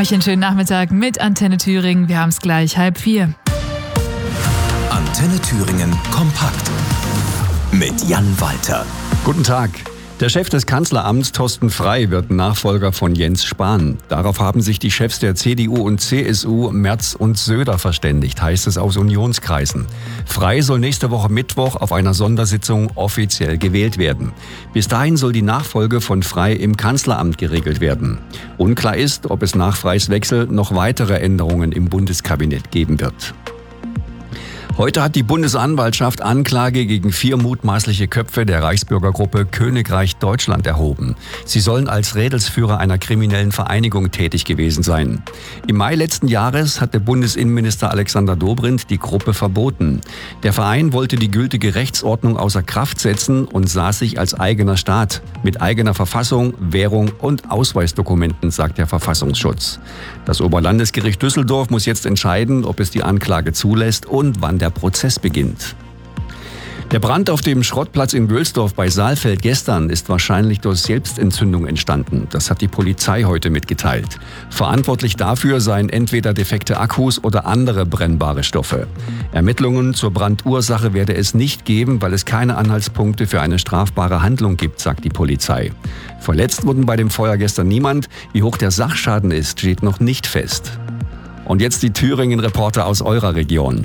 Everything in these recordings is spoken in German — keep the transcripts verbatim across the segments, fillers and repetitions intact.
Euch einen schönen Nachmittag mit Antenne Thüringen. Wir haben es gleich halb vier. Antenne Thüringen kompakt mit Jan Walter. Guten Tag. Der Chef des Kanzleramts, Thorsten Frey, wird Nachfolger von Jens Spahn. Darauf haben sich die Chefs der C D U und C S U, Merz und Söder, verständigt, heißt es aus Unionskreisen. Frey soll nächste Woche Mittwoch auf einer Sondersitzung offiziell gewählt werden. Bis dahin soll die Nachfolge von Frey im Kanzleramt geregelt werden. Unklar ist, ob es nach Freys Wechsel noch weitere Änderungen im Bundeskabinett geben wird. Heute hat die Bundesanwaltschaft Anklage gegen vier mutmaßliche Köpfe der Reichsbürgergruppe Königreich Deutschland erhoben. Sie sollen als Rädelsführer einer kriminellen Vereinigung tätig gewesen sein. Im Mai letzten Jahres hatte Bundesinnenminister Alexander Dobrindt die Gruppe verboten. Der Verein wollte die gültige Rechtsordnung außer Kraft setzen und sah sich als eigener Staat mit eigener Verfassung, Währung und Ausweisdokumenten, sagt der Verfassungsschutz. Das Oberlandesgericht Düsseldorf muss jetzt entscheiden, ob es die Anklage zulässt und wann der Prozess beginnt. Der Brand auf dem Schrottplatz in Wülsdorf bei Saalfeld gestern ist wahrscheinlich durch Selbstentzündung entstanden. Das hat die Polizei heute mitgeteilt. Verantwortlich dafür seien entweder defekte Akkus oder andere brennbare Stoffe. Ermittlungen zur Brandursache werde es nicht geben, weil es keine Anhaltspunkte für eine strafbare Handlung gibt, sagt die Polizei. Verletzt wurden bei dem Feuer gestern niemand. Wie hoch der Sachschaden ist, steht noch nicht fest. Und jetzt die Thüringen-Reporter aus eurer Region.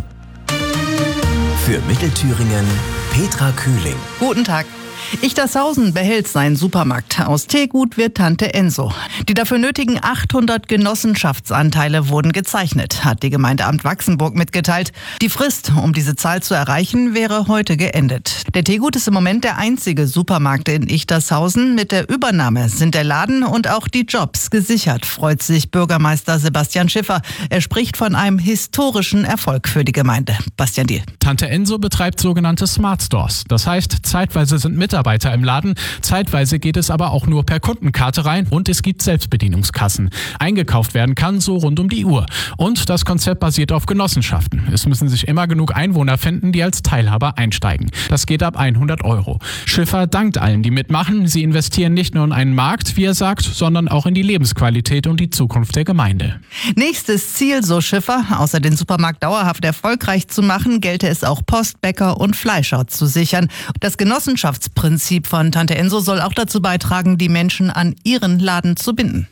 Für Mittelthüringen Petra Kühling. Guten Tag. Ichtershausen behält seinen Supermarkt. Aus Teegut wird Tante Enso. Die dafür nötigen achthundert Genossenschaftsanteile wurden gezeichnet, hat die Gemeindeamt Wachsenburg mitgeteilt. Die Frist, um diese Zahl zu erreichen, wäre heute geendet. Der Teegut ist im Moment der einzige Supermarkt in Ichtershausen. Mit der Übernahme sind der Laden und auch die Jobs gesichert, freut sich Bürgermeister Sebastian Schiffer. Er spricht von einem historischen Erfolg für die Gemeinde. Bastian Diel. Tante Enso betreibt sogenannte Smart Stores. Das heißt, zeitweise sind Mitarbeiter Mitarbeiter im Laden. Zeitweise geht es aber auch nur per Kundenkarte rein und es gibt Selbstbedienungskassen. Eingekauft werden kann so rund um die Uhr. Und das Konzept basiert auf Genossenschaften. Es müssen sich immer genug Einwohner finden, die als Teilhaber einsteigen. Das geht ab hundert Euro. Schiffer dankt allen, die mitmachen. Sie investieren nicht nur in einen Markt, wie er sagt, sondern auch in die Lebensqualität und die Zukunft der Gemeinde. Nächstes Ziel, so Schiffer, außer den Supermarkt dauerhaft erfolgreich zu machen, gelte es auch Post, Bäcker und Fleischer zu sichern. Das Genossenschaftsprinzip Prinzip von Tante Enso soll auch dazu beitragen, die Menschen an ihren Laden zu binden.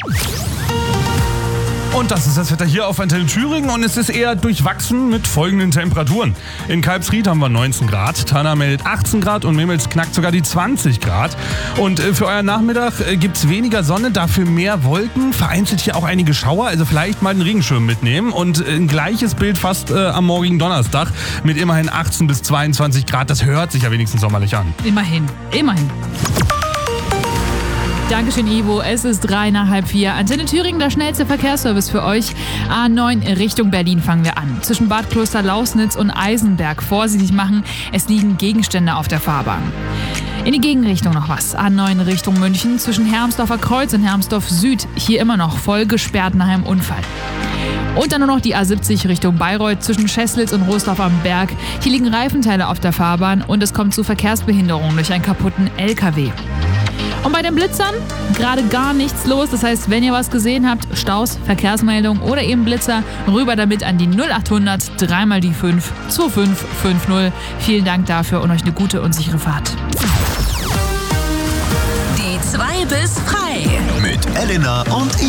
Und das ist das Wetter hier auf Antenne Thüringen und es ist eher durchwachsen mit folgenden Temperaturen. In Kalbsried haben wir neunzehn Grad, Thanna meldet achtzehn Grad und Memels knackt sogar die zwanzig Grad. Und für euren Nachmittag gibt es weniger Sonne, dafür mehr Wolken, vereinzelt hier auch einige Schauer, also vielleicht mal einen Regenschirm mitnehmen. Und ein gleiches Bild fast äh, am morgigen Donnerstag mit immerhin achtzehn bis zweiundzwanzig Grad. Das hört sich ja wenigstens sommerlich an. Immerhin, immerhin. Dankeschön, Ivo. Es ist drei nach halb vier. Antenne Thüringen, der schnellste Verkehrsservice für euch. A neun Richtung Berlin fangen wir an. Zwischen Bad Kloster-Lausnitz und Eisenberg vorsichtig machen. Es liegen Gegenstände auf der Fahrbahn. In die Gegenrichtung noch was. A neun Richtung München zwischen Hermsdorfer Kreuz und Hermsdorf Süd. Hier immer noch voll gesperrt nach einem Unfall. Und dann nur noch die A siebzig Richtung Bayreuth zwischen Scheßlitz und Rostorf am Berg. Hier liegen Reifenteile auf der Fahrbahn und es kommt zu Verkehrsbehinderungen durch einen kaputten L K W. Und bei den Blitzern gerade gar nichts los. Das heißt, wenn ihr was gesehen habt, Staus, Verkehrsmeldung oder eben Blitzer, rüber damit an die null achthundert drei mal die fünf zwei fünf fünf null. Vielen Dank dafür und euch eine gute und sichere Fahrt. Die zwei bis drei mit Elena und